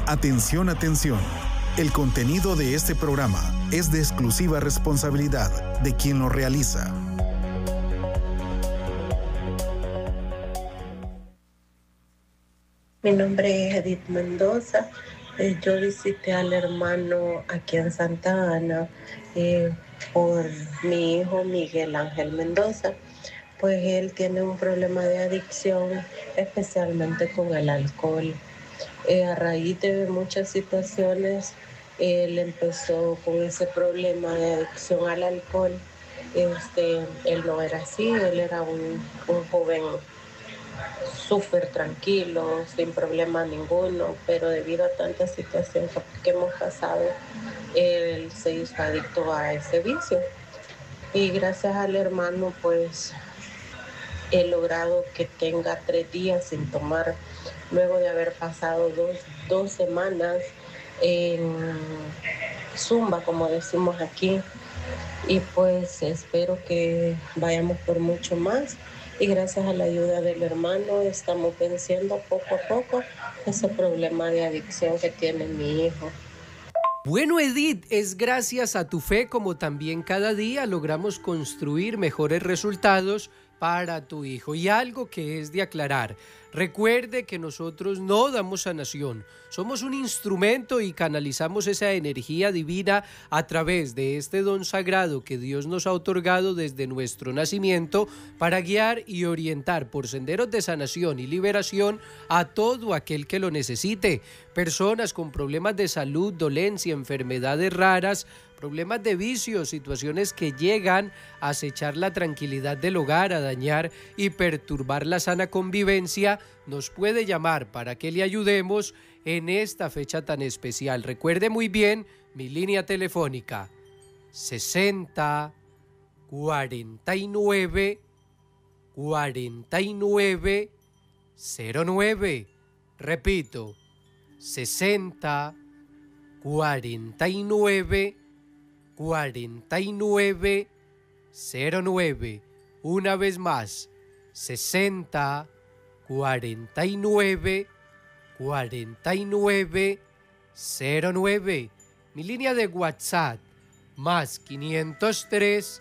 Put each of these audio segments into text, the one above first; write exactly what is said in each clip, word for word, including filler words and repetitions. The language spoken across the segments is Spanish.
Atención, atención. El contenido de este programa es de exclusiva responsabilidad de quien lo realiza. Mi nombre es Edith Mendoza. Eh, yo visité al hermano aquí en Santa Ana eh, por mi hijo Miguel Ángel Mendoza. Pues él tiene un problema de adicción, especialmente con el alcohol. Eh, a raíz de muchas situaciones, él empezó con ese problema de adicción al alcohol. Este, él no era así, él era un, un joven súper tranquilo, sin problema ninguno, pero debido a tanta situación que hemos pasado, él se hizo adicto a ese vicio. Y gracias al hermano, pues, he logrado que tenga tres días sin tomar, luego de haber pasado dos, dos semanas en zumba, como decimos aquí. Y pues espero que vayamos por mucho más. Y gracias a la ayuda del hermano estamos venciendo poco a poco ese problema de adicción que tiene mi hijo. Bueno, Edith, es gracias a tu fe como también cada día logramos construir mejores resultados para tu hijo. Y algo que es de aclarar, recuerde que nosotros no damos sanación, somos un instrumento y canalizamos esa energía divina a través de este don sagrado que Dios nos ha otorgado desde nuestro nacimiento para guiar y orientar por senderos de sanación y liberación a todo aquel que lo necesite. Personas con problemas de salud, dolencia, enfermedades raras, problemas de vicio, situaciones que llegan a acechar la tranquilidad del hogar, a dañar y perturbar la sana convivencia, nos puede llamar para que le ayudemos en esta fecha tan especial. Recuerde muy bien mi línea telefónica sesenta, cuarenta y nueve, cuarenta y nueve, cero nueve. Repito, sesenta, cuarenta y nueve, cuarenta y nueve, cero nueve. Una vez más, sesenta, cuarenta y nueve, cuarenta y nueve, cero nueve. Mi línea de WhatsApp, más quinientos tres,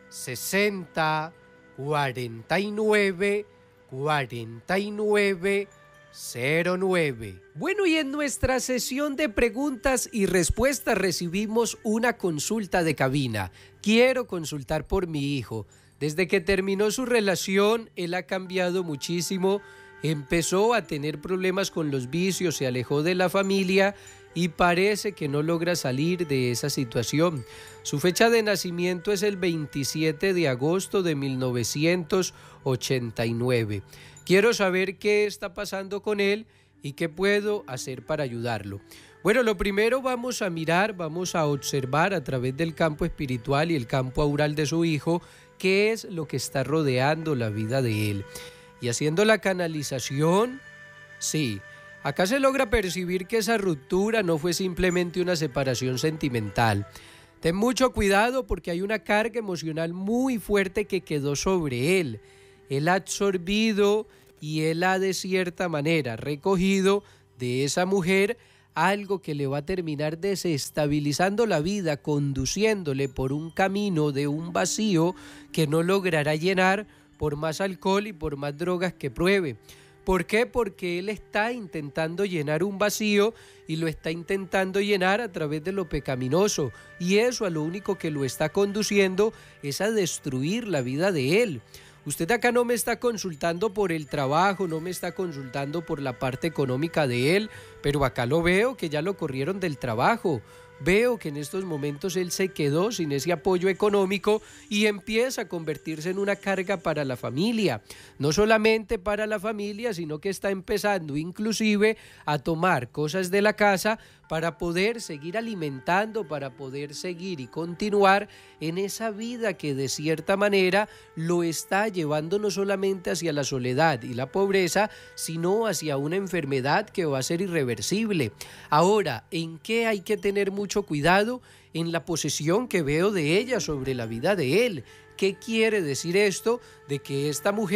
sesenta, cuarenta y nueve, cuarenta y nueve, cero nueve. Bueno, y en nuestra sesión de preguntas y respuestas recibimos una consulta de cabina. Quiero consultar por mi hijo. Desde que terminó su relación, él ha cambiado muchísimo. Empezó a tener problemas con los vicios, se alejó de la familia y parece que no logra salir de esa situación. Su fecha de nacimiento es el veintisiete de agosto de mil novecientos ochenta y nueve. Quiero saber qué está pasando con él y qué puedo hacer para ayudarlo. Bueno, lo primero vamos a mirar, vamos a observar a través del campo espiritual y el campo aural de su hijo qué es lo que está rodeando la vida de él. Y haciendo la canalización, sí, acá se logra percibir que esa ruptura no fue simplemente una separación sentimental. Ten mucho cuidado porque hay una carga emocional muy fuerte que quedó sobre él. Él ha absorbido y él ha de cierta manera recogido de esa mujer algo que le va a terminar desestabilizando la vida, conduciéndole por un camino de un vacío que no logrará llenar por más alcohol y por más drogas que pruebe. ¿Por qué? Porque él está intentando llenar un vacío y lo está intentando llenar a través de lo pecaminoso, y eso a lo único que lo está conduciendo es a destruir la vida de él. Usted acá no me está consultando por el trabajo, no me está consultando por la parte económica de él, pero acá lo veo que ya lo corrieron del trabajo. Veo que en estos momentos él se quedó sin ese apoyo económico y empieza a convertirse en una carga para la familia. No solamente para la familia, sino que está empezando inclusive a tomar cosas de la casa para poder seguir alimentando, para poder seguir y continuar en esa vida que de cierta manera lo está llevando no solamente hacia la soledad y la pobreza, sino hacia una enfermedad que va a ser irreversible. Ahora, ¿en qué hay que tener mucho cuidado? En la posesión que veo de ella sobre la vida de él. ¿Qué quiere decir esto? De que esta mujer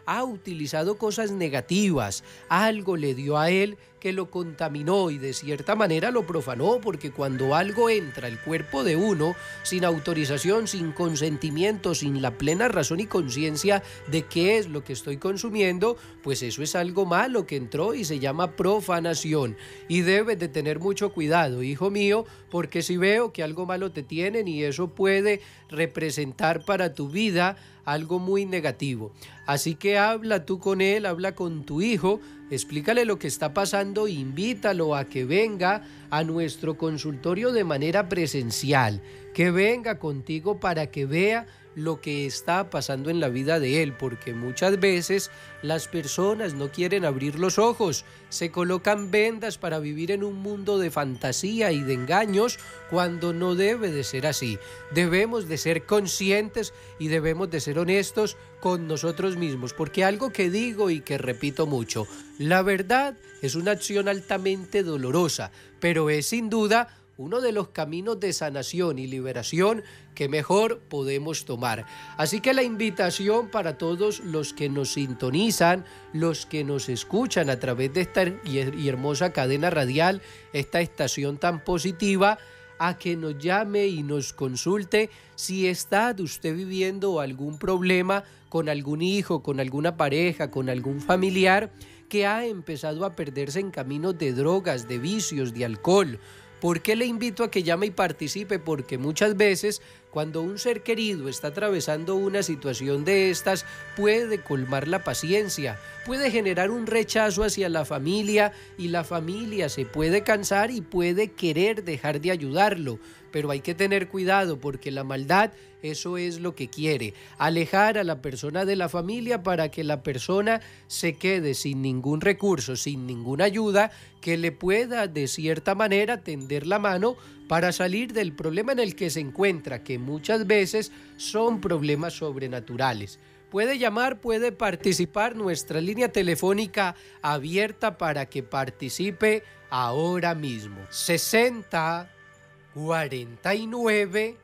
ha utilizado cosas negativas, algo le dio a él que lo contaminó y de cierta manera lo profanó, porque cuando algo entra al cuerpo de uno sin autorización, sin consentimiento, sin la plena razón y conciencia de qué es lo que estoy consumiendo, pues eso es algo malo que entró y se llama profanación. Y debes de tener mucho cuidado, hijo mío, porque si veo que algo malo te tienen y eso puede representar para tu vida algo muy negativo. Así que habla tú con él, habla con tu hijo, explícale lo que está pasando, invítalo a que venga a nuestro consultorio de manera presencial, que venga contigo para que vea lo que está pasando en la vida de él, porque muchas veces las personas no quieren abrir los ojos, se colocan vendas para vivir en un mundo de fantasía y de engaños cuando no debe de ser así. Debemos de ser conscientes y debemos de ser honestos con nosotros mismos, porque algo que digo y que repito mucho, la verdad es una acción altamente dolorosa, pero es sin duda uno de los caminos de sanación y liberación que mejor podemos tomar. Así que la invitación para todos los que nos sintonizan, los que nos escuchan a través de esta y hermosa cadena radial, esta estación tan positiva, a que nos llame y nos consulte si está usted viviendo algún problema con algún hijo, con alguna pareja, con algún familiar que ha empezado a perderse en caminos de drogas, de vicios, de alcohol. ¿Por qué le invito a que llame y participe? Porque muchas veces cuando un ser querido está atravesando una situación de estas, puede colmar la paciencia, puede generar un rechazo hacia la familia y la familia se puede cansar y puede querer dejar de ayudarlo. Pero hay que tener cuidado porque la maldad, eso es lo que quiere, alejar a la persona de la familia para que la persona se quede sin ningún recurso, sin ninguna ayuda que le pueda de cierta manera tender la mano para salir del problema en el que se encuentra, que muchas veces son problemas sobrenaturales. Puede llamar, puede participar, nuestra línea telefónica abierta para que participe ahora mismo. sesenta, cuarenta y nueve,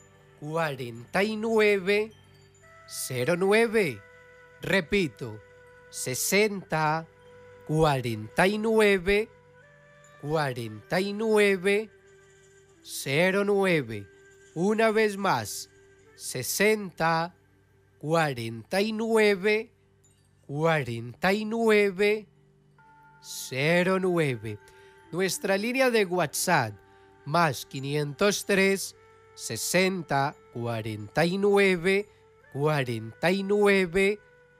cuarenta y nueve, cero nueve. Repito, sesenta, cuarenta y nueve, cuarenta y nueve, cero nueve. Una vez más, sesenta, cuarenta y nueve, cuarenta y nueve, cero nueve. Nuestra línea de WhatsApp, más quinientos tres, sesenta, cuarenta y nueve, cuarenta y nueve,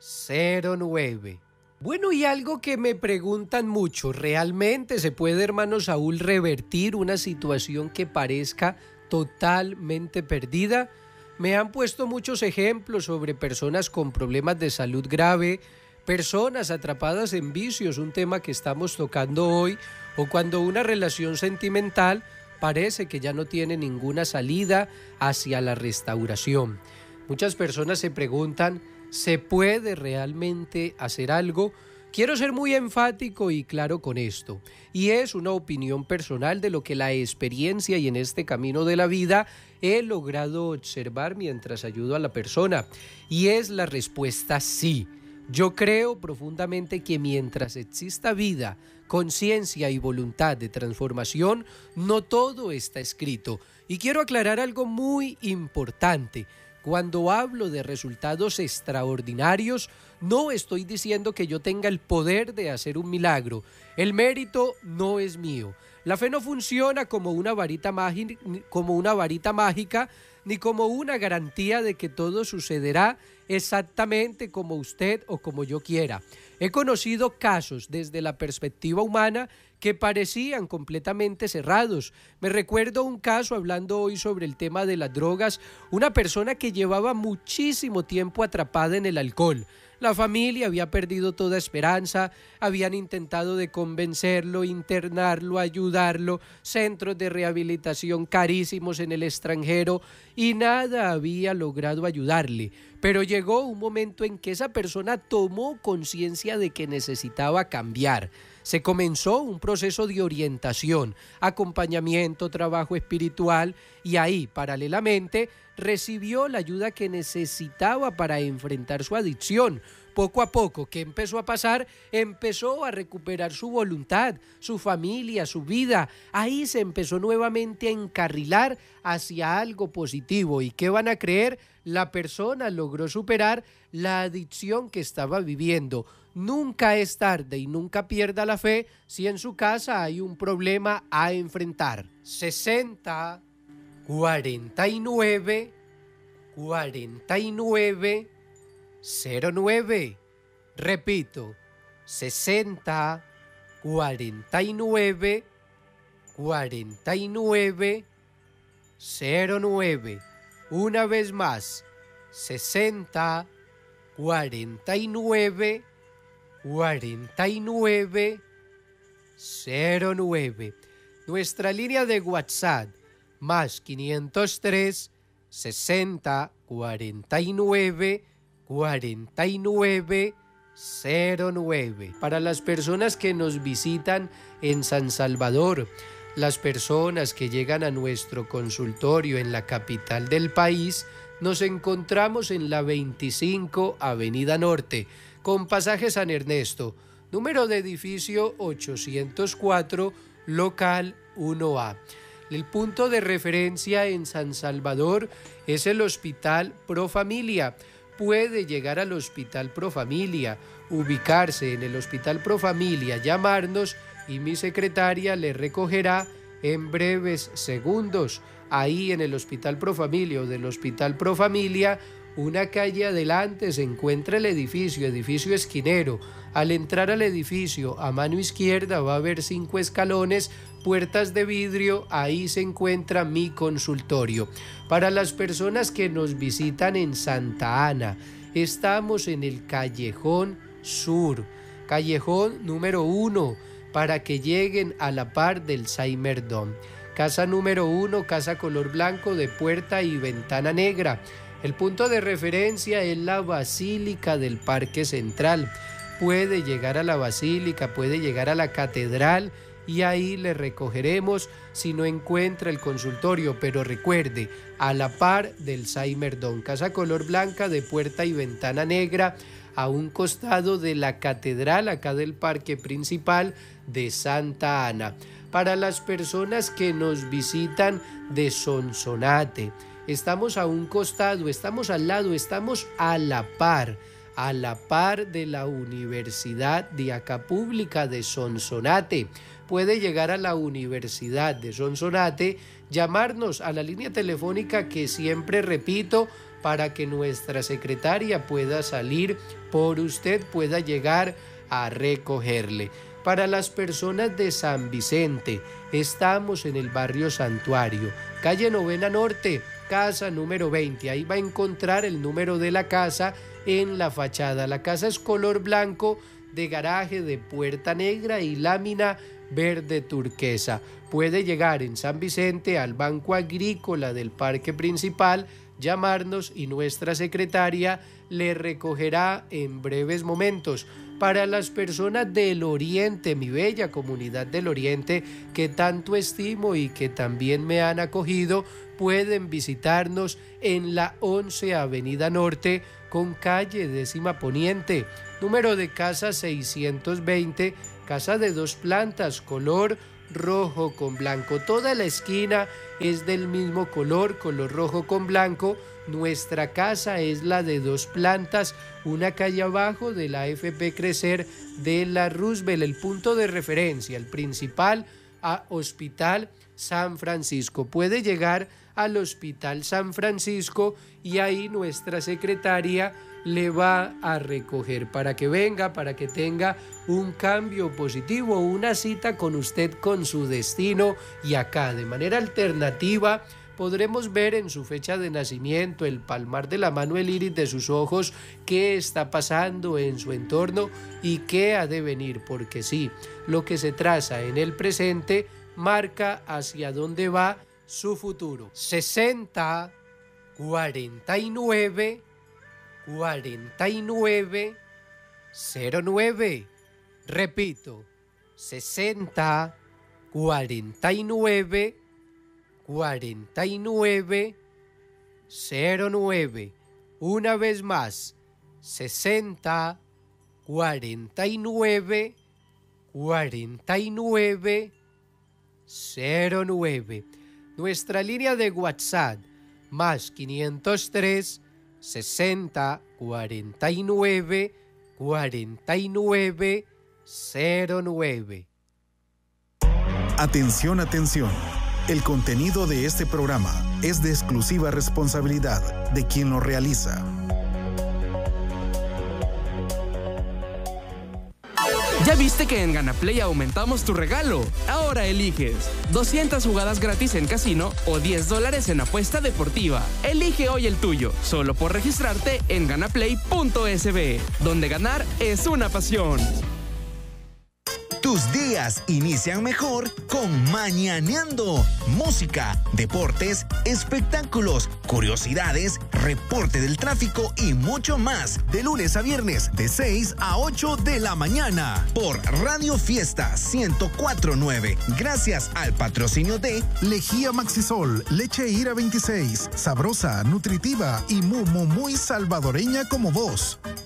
cero nueve. Bueno, y algo que me preguntan mucho, ¿realmente se puede, hermano Saúl, revertir una situación que parezca totalmente perdida? Me han puesto muchos ejemplos sobre personas con problemas de salud grave, personas atrapadas en vicios, un tema que estamos tocando hoy, o cuando una relación sentimental parece que ya no tiene ninguna salida hacia la restauración. Muchas personas se preguntan, ¿se puede realmente hacer algo? Quiero ser muy enfático y claro con esto, y es una opinión personal de lo que la experiencia y en este camino de la vida he logrado observar mientras ayudo a la persona, y es la respuesta sí. Yo creo profundamente que mientras exista vida, conciencia y voluntad de transformación, no todo está escrito. Y quiero aclarar algo muy importante. Cuando hablo de resultados extraordinarios, no estoy diciendo que yo tenga el poder de hacer un milagro. El mérito no es mío. La fe no funciona como una varita mágica, como una varita mágica, ni como una garantía de que todo sucederá exactamente como usted o como yo quiera. He conocido casos desde la perspectiva humana que parecían completamente cerrados. Me recuerdo un caso, hablando hoy sobre el tema de las drogas, una persona que llevaba muchísimo tiempo atrapada en el alcohol. La familia había perdido toda esperanza, habían intentado de convencerlo, internarlo, ayudarlo, centros de rehabilitación carísimos en el extranjero y nada había logrado ayudarle. Pero llegó un momento en que esa persona tomó conciencia de que necesitaba cambiar. Se comenzó un proceso de orientación, acompañamiento, trabajo espiritual y ahí, paralelamente, recibió la ayuda que necesitaba para enfrentar su adicción. Poco a poco, ¿qué empezó a pasar? Empezó a recuperar su voluntad, su familia, su vida. Ahí se empezó nuevamente a encarrilar hacia algo positivo. ¿Y qué van a creer? La persona logró superar la adicción que estaba viviendo. Nunca es tarde y nunca pierda la fe si en su casa hay un problema a enfrentar. sesenta, cuarenta y nueve, cuarenta y nueve, cero nueve. Repito, sesenta, cuarenta y nueve, cuarenta y nueve, cero nueve. Una vez más, sesenta, cuarenta y nueve, cuarenta y nueve, cero nueve. Nuestra línea de WhatsApp, más quinientos tres, sesenta, cuarenta y nueve, cuarenta y nueve, cero nueve. Para las personas que nos visitan en San Salvador, las personas que llegan a nuestro consultorio en la capital del país, nos encontramos en la veinticinco Avenida Norte, con pasaje San Ernesto, número de edificio ochocientos cuatro, local uno A. El punto de referencia en San Salvador es el Hospital Profamilia. Puede llegar al Hospital Profamilia, ubicarse en el Hospital Profamilia, llamarnos y mi secretaria le recogerá en breves segundos. Ahí en el Hospital Profamilia o del Hospital Profamilia, una calle adelante se encuentra el edificio, edificio esquinero. Al entrar al edificio, a mano izquierda va a haber cinco escalones, puertas de vidrio, ahí se encuentra mi consultorio. Para las personas que nos visitan en Santa Ana, estamos en el Callejón Sur, Callejón número uno, para que lleguen a la par del Saimerdón. Casa número uno, casa color blanco de puerta y ventana negra. El punto de referencia es la Basílica del Parque Central. Puede llegar a la Basílica, puede llegar a la Catedral y ahí le recogeremos si no encuentra el consultorio. Pero recuerde, a la par del Saimerdón, casa color blanca de puerta y ventana negra, a un costado de la Catedral, acá del Parque Principal de Santa Ana. Para las personas que nos visitan de Sonsonate, estamos a un costado, estamos al lado, estamos a la par, a la par de la Universidad de Acá Pública de Sonsonate. Puede llegar a la Universidad de Sonsonate, llamarnos a la línea telefónica que siempre repito para que nuestra secretaria pueda salir por usted, pueda llegar a recogerle. Para las personas de San Vicente, estamos en el barrio Santuario, calle Novena Norte, casa número veinte. Ahí va a encontrar el número de la casa en la fachada. La casa es color blanco, de garaje de puerta negra y lámina verde turquesa. Puede llegar en San Vicente al Banco Agrícola del Parque Principal, llamarnos y nuestra secretaria le recogerá en breves momentos. Para las personas del Oriente, mi bella comunidad del Oriente, que tanto estimo y que también me han acogido, pueden visitarnos en la once Avenida Norte con calle décima poniente, número de casa seiscientos veinte, casa de dos plantas, color rojo con blanco. Toda la esquina es del mismo color, color rojo con blanco. Nuestra casa es la de dos plantas, una calle abajo de la A F P Crecer de la Roosevelt. El punto de referencia, el principal, a Hospital San Francisco. Puede llegar al Hospital San Francisco y ahí nuestra secretaria le va a recoger para que venga, para que tenga un cambio positivo, una cita con usted, con su destino. Y acá, de manera alternativa, podremos ver en su fecha de nacimiento, el palmar de la mano, el iris de sus ojos, qué está pasando en su entorno y qué ha de venir, porque sí, lo que se traza en el presente marca hacia dónde va su futuro. sesenta, cuarenta y nueve, cuarenta y nueve, cero nueve. Repito, sesenta, cuarenta y nueve, cuarenta y nueve, cero nueve. Una vez más, sesenta, cuarenta y nueve, cuarenta y nueve, cero nueve. Nuestra línea de WhatsApp, más quinientos tres, sesenta, cuarenta y nueve, cuarenta y nueve, cero nueve. Atención, atención. El contenido de este programa es de exclusiva responsabilidad de quien lo realiza. ¿Ya viste que en GanaPlay aumentamos tu regalo? Ahora eliges doscientas jugadas gratis en casino o diez dólares en apuesta deportiva. Elige hoy el tuyo, solo por registrarte en ganaplay punto es be, donde ganar es una pasión. Tus días inician mejor con Mañaneando. Música, deportes, espectáculos, curiosidades, reporte del tráfico y mucho más. De lunes a viernes, de seis a ocho de la mañana. Por Radio Fiesta ciento cuatro punto nueve. Gracias al patrocinio de Lejía Maxisol, leche Ira veintiséis, sabrosa, nutritiva y muy, muy, muy salvadoreña como vos.